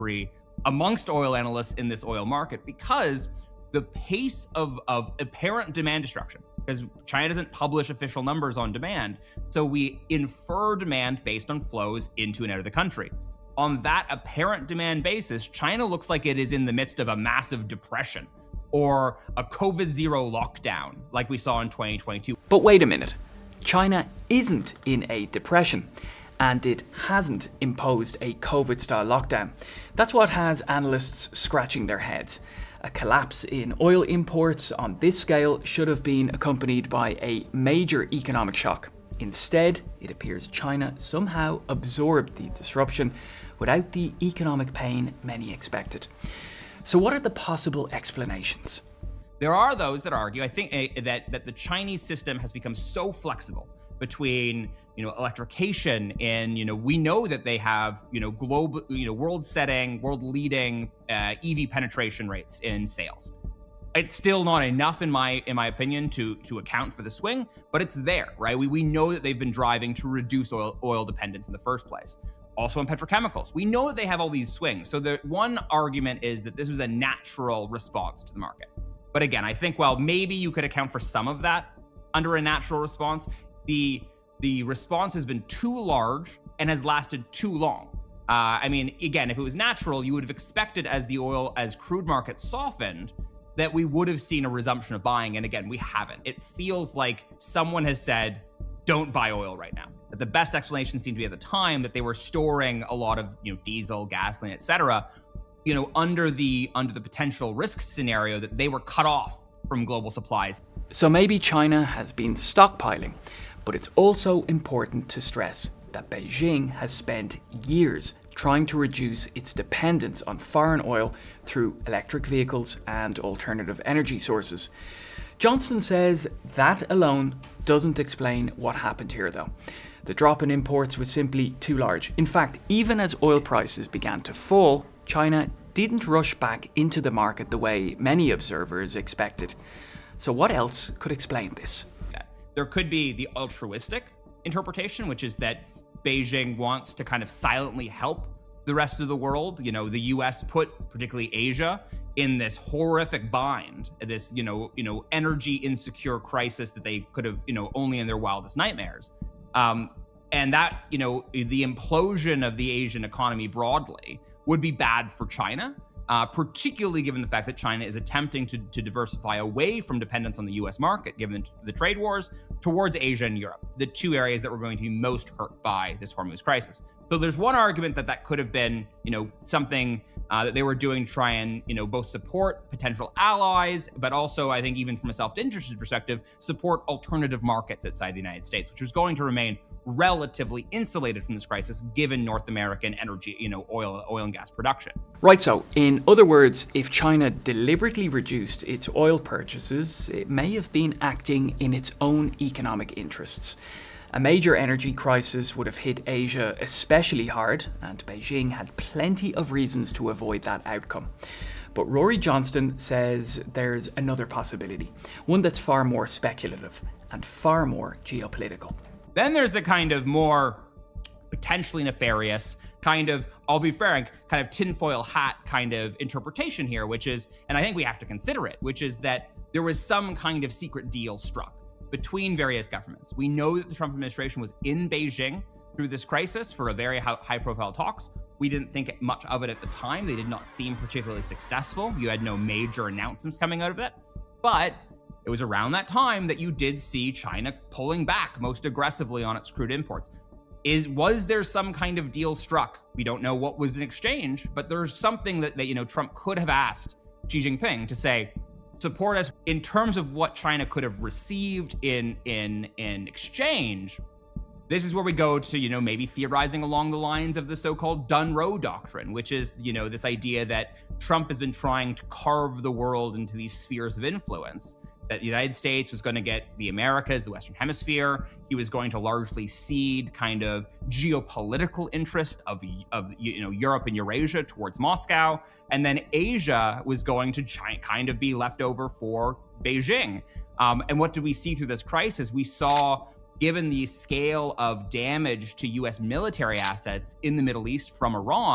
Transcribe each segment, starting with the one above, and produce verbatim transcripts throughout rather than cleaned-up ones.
amongst oil analysts in this oil market, because the pace of, of apparent demand destruction, because China doesn't publish official numbers on demand, so we infer demand based on flows into and out of the country. On that apparent demand basis, China looks like it is in the midst of a massive depression or a COVID zero lockdown like we saw in twenty twenty-two. But wait a minute, China isn't in a depression, and it hasn't imposed a COVID-style lockdown. That's what has analysts scratching their heads. A collapse in oil imports on this scale should have been accompanied by a major economic shock. Instead, it appears China somehow absorbed the disruption without the economic pain many expected. So what are the possible explanations? There are those that argue, I think, uh, that, that the Chinese system has become so flexible between, you know, electrification and, you know, we know that they have, you know, global, you know, world setting, world leading uh, E V penetration rates in sales. It's still not enough, in my in my opinion, to to account for the swing, but it's there, right? We we know that they've been driving to reduce oil oil dependence in the first place. Also in petrochemicals, we know that they have all these swings. So the one argument is that this was a natural response to the market. But again, I think while maybe you could account for some of that under a natural response, the the response has been too large and has lasted too long. Uh, I mean, again, if it was natural, you would have expected as the oil, as crude market softened, that we would have seen a resumption of buying. And again, we haven't. It feels like someone has said, don't buy oil right now. But the best explanation seemed to be at the time that they were storing a lot of, you know, diesel, gasoline, et cetera, you know, under the under the potential risk scenario that they were cut off from global supplies. So maybe China has been stockpiling, but it's also important to stress that Beijing has spent years trying to reduce its dependence on foreign oil through electric vehicles and alternative energy sources. Johnston says that alone doesn't explain what happened here though. The drop in imports was simply too large. In fact, even as oil prices began to fall, China didn't rush back into the market the way many observers expected. So what else could explain this? There could be the altruistic interpretation, which is that Beijing wants to kind of silently help the rest of the world. You know, the U S put particularly Asia in this horrific bind, this, you know, you know, energy insecure crisis that they could have, you know, only in their wildest nightmares. Um, and that, you know, the implosion of the Asian economy broadly would be bad for China, uh, particularly given the fact that China is attempting to, to diversify away from dependence on the U S market, given the, the trade wars, towards Asia and Europe, the two areas that were going to be most hurt by this Hormuz crisis. So there's one argument that that could have been, you know, something uh, that they were doing to try and, you know, both support potential allies, but also, I think, even from a self-interested perspective, support alternative markets outside the United States, which was going to remain relatively insulated from this crisis, given North American energy, you know, oil, oil and gas production. Right. So, in other words, if China deliberately reduced its oil purchases, it may have been acting in its own economic interests. A major energy crisis would have hit Asia especially hard, and Beijing had plenty of reasons to avoid that outcome. But Rory Johnston says there's another possibility, one that's far more speculative and far more geopolitical. Then there's the kind of more potentially nefarious, kind of, I'll be frank, kind of tinfoil hat kind of interpretation here, which is, and I think we have to consider it, which is that there was some kind of secret deal struck between various governments. We know that the Trump administration was in Beijing through this crisis for a very high-profile talks. We didn't think much of it at the time. They did not seem particularly successful. You had no major announcements coming out of it. But it was around that time that you did see China pulling back most aggressively on its crude imports. Is was there some kind of deal struck? We don't know what was in exchange, but there's something that, that you know, Trump could have asked Xi Jinping to say, support us in terms of what China could have received in in in exchange. This is where we go to, you know, maybe theorizing along the lines of the so-called Dunroe Doctrine, which is, you know, this idea that Trump has been trying to carve the world into these spheres of influence, that the United States was going to get the Americas, the Western Hemisphere. He was going to largely cede kind of geopolitical interest of, of you know, Europe and Eurasia towards Moscow. And then Asia was going to kind of be left over for Beijing. Um, and what did we see through this crisis? We saw, given the scale of damage to U S military assets in the Middle East from Iran,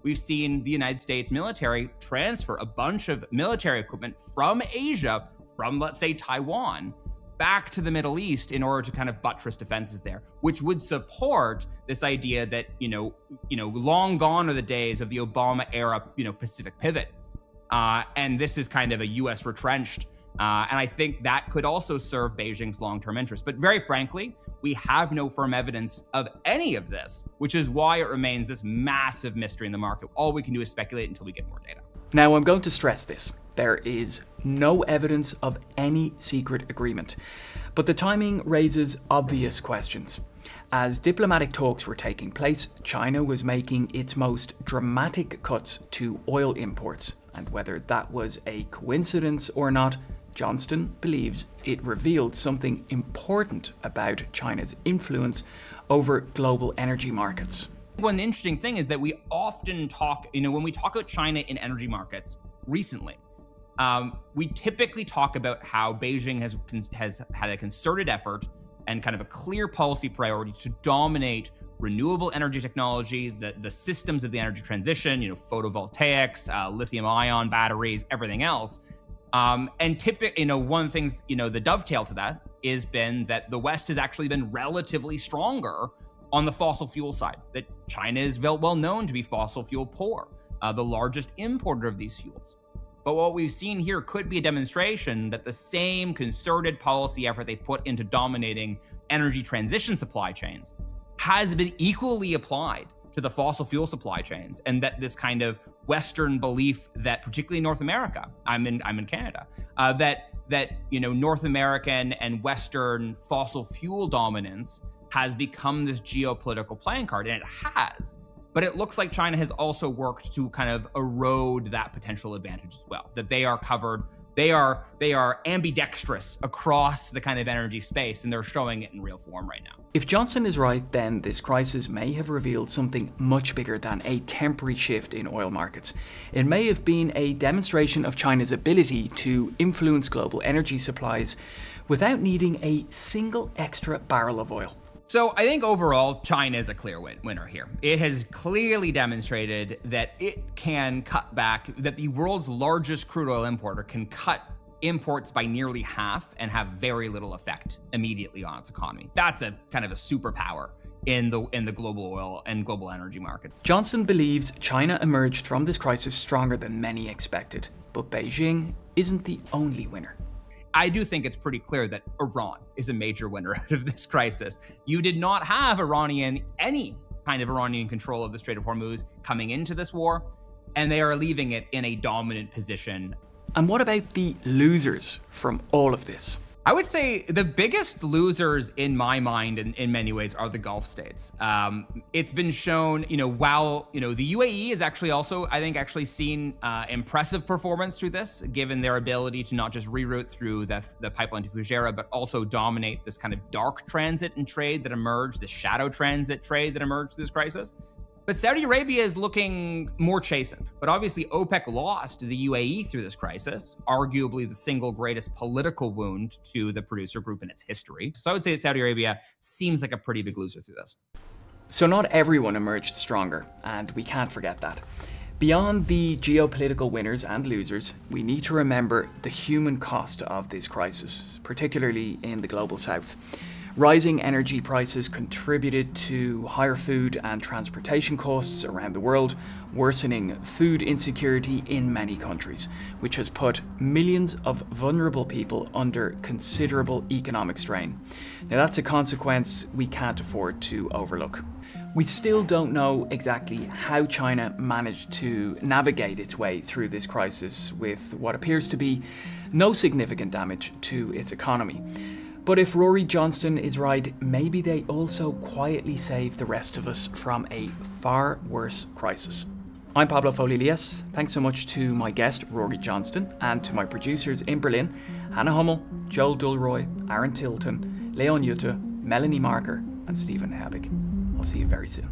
we've seen the United States military transfer a bunch of military equipment from Asia, from, let's say, Taiwan, back to the Middle East in order to kind of buttress defenses there, which would support this idea that, you know, you know, long gone are the days of the Obama era, you know, Pacific pivot. Uh, and this is kind of a U S retrenched. Uh, and I think that could also serve Beijing's long-term interest. But very frankly, we have no firm evidence of any of this, which is why it remains this massive mystery in the market. All we can do is speculate until we get more data. Now, I'm going to stress this. There is no evidence of any secret agreement. But the timing raises obvious questions. As diplomatic talks were taking place, China was making its most dramatic cuts to oil imports. And whether that was a coincidence or not, Johnston believes it revealed something important about China's influence over global energy markets. One interesting thing is that we often talk, you know, when we talk about China in energy markets recently, um, we typically talk about how Beijing has has had a concerted effort and kind of a clear policy priority to dominate renewable energy technology, the, the systems of the energy transition, you know, photovoltaics, uh, lithium ion batteries, everything else. Um, and typically, you know, one of the things, you know, the dovetail to that has been that the West has actually been relatively stronger on the fossil fuel side, that China is well, well known to be fossil fuel poor, uh, the largest importer of these fuels. But what we've seen here could be a demonstration that the same concerted policy effort they've put into dominating energy transition supply chains has been equally applied to the fossil fuel supply chains, and that this kind of Western belief that, particularly in North America, I'm in I'm in Canada, uh, that that you know North American and Western fossil fuel dominance has become this geopolitical playing card, and it has. But it looks like China has also worked to kind of erode that potential advantage as well. That they are covered, they are they are ambidextrous across the kind of energy space, and they're showing it in real form right now. If Johnson is right, then this crisis may have revealed something much bigger than a temporary shift in oil markets. It may have been a demonstration of China's ability to influence global energy supplies without needing a single extra barrel of oil. So I think overall, China is a clear win- winner here. It has clearly demonstrated that it can cut back, that the world's largest crude oil importer can cut imports by nearly half and have very little effect immediately on its economy. That's a kind of a superpower in the in the global oil and global energy market. Johnson believes China emerged from this crisis stronger than many expected, but Beijing isn't the only winner. I do think it's pretty clear that Iran is a major winner out of this crisis. You did not have Iranian, any kind of Iranian control of the Strait of Hormuz coming into this war, and they are leaving it in a dominant position. And what about the losers from all of this? I would say the biggest losers in my mind in, in many ways are the Gulf states. Um, it's been shown, you know, while, you know, the U A E has actually also, I think, actually seen uh, impressive performance through this, given their ability to not just reroute through the, the pipeline to Fujairah, but also dominate this kind of dark transit and trade that emerged, the shadow transit trade that emerged through this crisis. But Saudi Arabia is looking more chastened. But obviously OPEC lost the U A E through this crisis, arguably the single greatest political wound to the producer group in its history. So I would say that Saudi Arabia seems like a pretty big loser through this. So not everyone emerged stronger, and we can't forget that. Beyond the geopolitical winners and losers, we need to remember the human cost of this crisis, particularly in the global south. Rising energy prices contributed to higher food and transportation costs around the world, worsening food insecurity in many countries, which has put millions of vulnerable people under considerable economic strain. Now, that's a consequence we can't afford to overlook. We still don't know exactly how China managed to navigate its way through this crisis with what appears to be no significant damage to its economy. But if Rory Johnston is right, maybe they also quietly saved the rest of us from a far worse crisis. I'm Pablo Folilias. Thanks so much to my guest, Rory Johnston, and to my producers in Berlin, Hannah Hummel, Joel Dulroy, Aaron Tilton, Leon Jutta, Melanie Marker, and Stephen Habig. I'll see you very soon.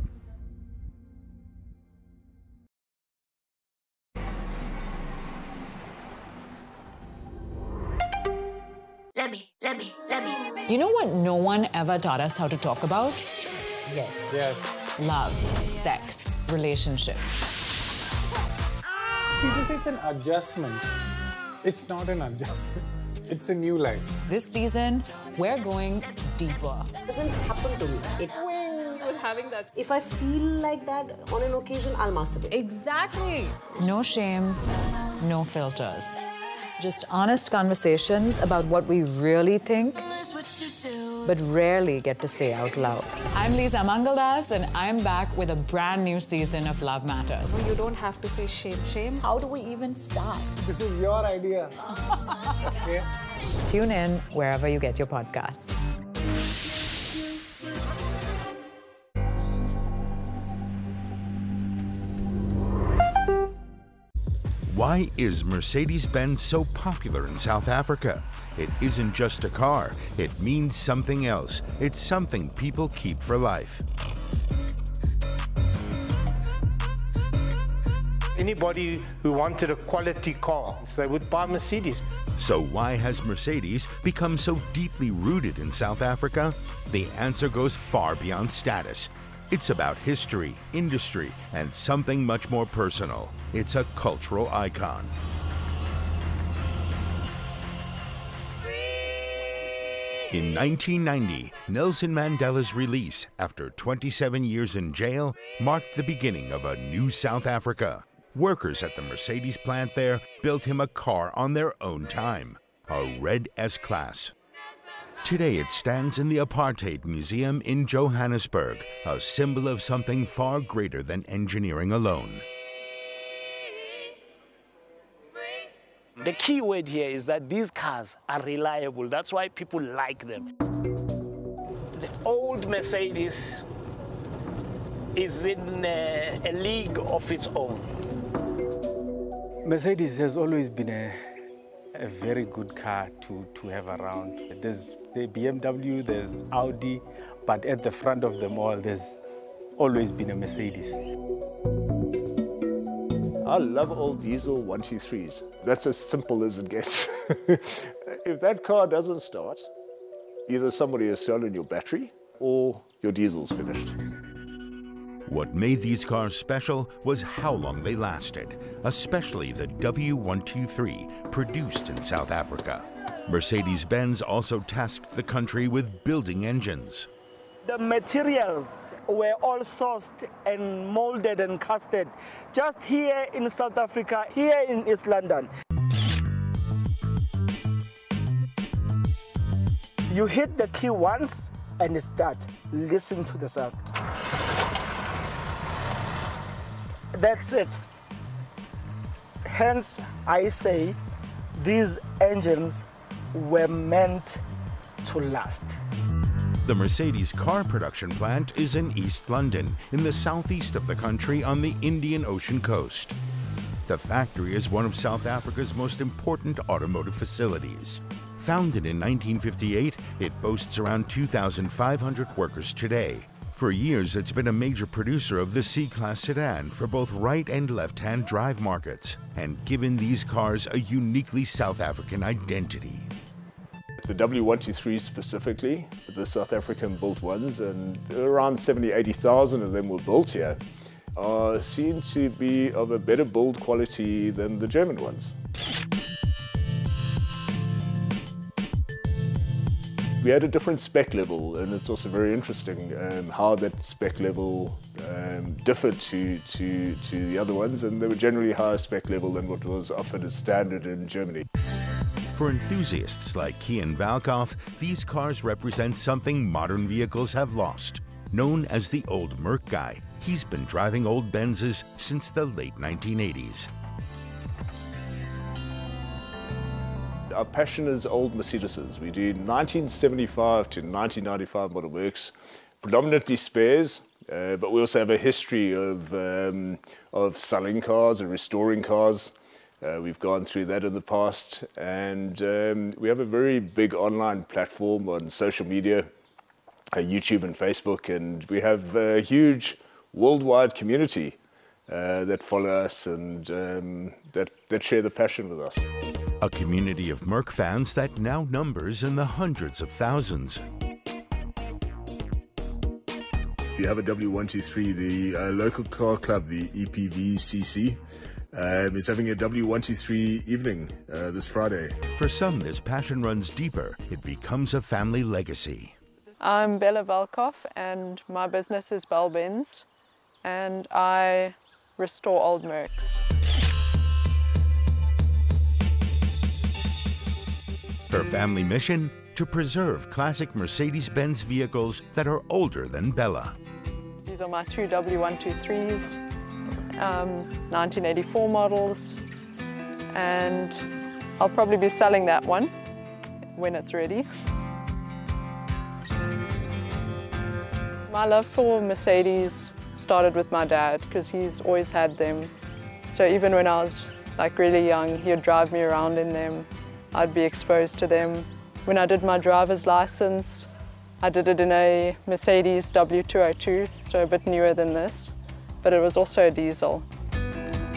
Let me, let me, let me. You know what no one ever taught us how to talk about? Yes. Yes. Love, sex, relationship. People say it's an adjustment. It's not an adjustment. It's a new life. This season, we're going deeper. It doesn't happen to me. It, With having that. if I feel like that on an occasion, I'll masturbate. Exactly. No shame, no filters. Just honest conversations about what we really think, but rarely get to say out loud. I'm Lisa Mangaldas, and I'm back with a brand new season of Love Matters. You don't have to say shame, shame. How do we even start? This is your idea. Okay? Tune in wherever you get your podcasts. Why is Mercedes-Benz so popular in South Africa? It isn't just a car, it means something else. It's something people keep for life. Anybody who wanted a quality car, so they would buy Mercedes. So why has Mercedes become so deeply rooted in South Africa? The answer goes far beyond status. It's about history, industry, and something much more personal. It's a cultural icon. In nineteen ninety, Nelson Mandela's release after twenty-seven years in jail marked the beginning of a new South Africa. Workers at the Mercedes plant there built him a car on their own time, a red S-Class. Today it stands in the Apartheid Museum in Johannesburg, a symbol of something far greater than engineering alone. The key word here is that these cars are reliable. That's why people like them. The old Mercedes is in a, a league of its own. Mercedes has always been a, a very good car to, to have around. There's the B M W, there's Audi, but at the front of them all, there's always been a Mercedes. I love old diesel one two threes. That's as simple as it gets. If that car doesn't start, either somebody has stolen your battery or your diesel's finished. What made these cars special was how long they lasted, especially the W one twenty-three, produced in South Africa. Mercedes-Benz also tasked the country with building engines. The materials were all sourced and molded and casted just here in South Africa, here in East London. You hit the key once and it starts. Listen to the sound. That's it. Hence, I say these engines were meant to last. The Mercedes car production plant is in East London, in the southeast of the country on the Indian Ocean coast. The factory is one of South Africa's most important automotive facilities. Founded in nineteen fifty-eight, it boasts around two thousand five hundred workers today. For years, it's been a major producer of the C-Class sedan for both right and left-hand drive markets, and given these cars a uniquely South African identity. The W one twenty-three specifically, the South African built ones, and around seventy, eighty thousand of them were built here, are seen to be of a better build quality than the German ones. We had a different spec level, and it's also very interesting um, how that spec level um, differed to, to, to the other ones, and they were generally higher spec level than what was offered as standard in Germany. For enthusiasts like Kian Valkhoff, these cars represent something modern vehicles have lost. Known as the old Merc guy, he's been driving old Benzes since the late nineteen eighties. Our passion is old Mercedeses. We do nineteen seventy-five to nineteen ninety-five model works, predominantly spares, uh, but we also have a history of, um, of selling cars and restoring cars. Uh, we've gone through that in the past, and um, we have a very big online platform on social media, uh, YouTube and Facebook, and we have a huge worldwide community uh, that follow us and um, that, that share the passion with us. A community of Merc fans that now numbers in the hundreds of thousands. if you have a W one two three, the uh, local car club, the E P V C C, um, is having a W one two three evening uh, this Friday. For some, this passion runs deeper. It becomes a family legacy. I'm Bella Velkoff and my business is Bell Benz and I restore old Mercs. Her family mission? To preserve classic Mercedes-Benz vehicles that are older than Bella. These are my two W one two threes, um, nineteen eighty-four models, and I'll probably be selling that one when it's ready. My love for Mercedes started with my dad because he's always had them. So even when I was like really young, he'd drive me around in them. I'd be exposed to them. When I did my driver's license, I did it in a Mercedes W two oh two, so a bit newer than this, but it was also a diesel.